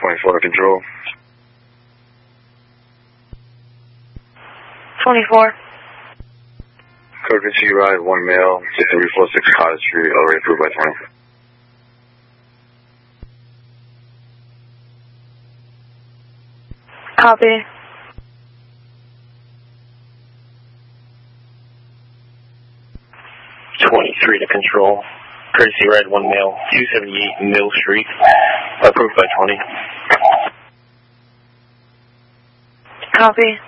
24 to control. 24. Courtesy ride, 1 male, 6346 Cottage Street, already approved by 20. Copy. 23 to control. Courtesy ride, 1 male, 278 Mill Street, approved by 20. Copy.